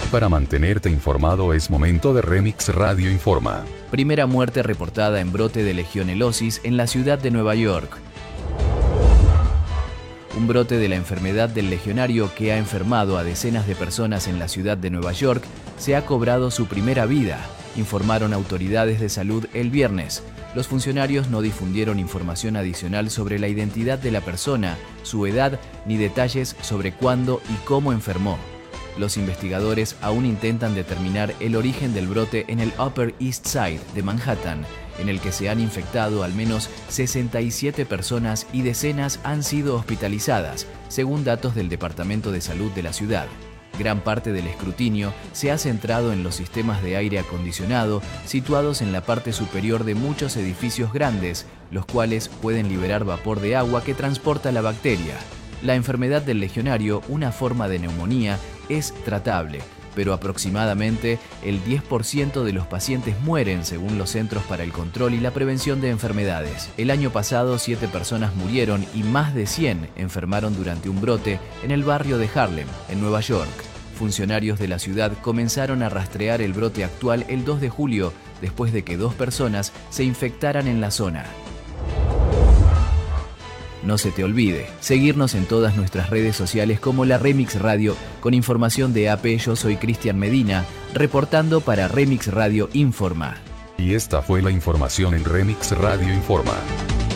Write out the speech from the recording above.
Para mantenerte informado es momento de Remix Radio Informa. Primera muerte reportada en brote de legionelosis en la ciudad de Nueva York. Un brote de la enfermedad del legionario que ha enfermado a decenas de personas en la ciudad de Nueva York se ha cobrado su primera vida, informaron autoridades de salud el viernes. Los funcionarios no difundieron información adicional sobre la identidad de la persona, su edad ni detalles sobre cuándo y cómo enfermó. Los investigadores aún intentan determinar el origen del brote en el Upper East Side de Manhattan, en el que se han infectado al menos 67 personas y decenas han sido hospitalizadas, según datos del Departamento de Salud de la ciudad. Gran parte del escrutinio se ha centrado en los sistemas de aire acondicionado situados en la parte superior de muchos edificios grandes, los cuales pueden liberar vapor de agua que transporta la bacteria. La enfermedad del legionario, una forma de neumonía, es tratable, pero aproximadamente el 10% de los pacientes mueren según los Centros para el Control y la Prevención de Enfermedades. El año pasado 7 personas murieron y más de 100 enfermaron durante un brote en el barrio de Harlem, en Nueva York. Funcionarios de la ciudad comenzaron a rastrear el brote actual el 2 de julio, después de que 2 personas se infectaran en la zona. No se te olvide seguirnos en todas nuestras redes sociales como la Remix Radio con información de AP. Yo soy Cristian Medina, reportando para Remix Radio Informa. Y esta fue la información en Remix Radio Informa.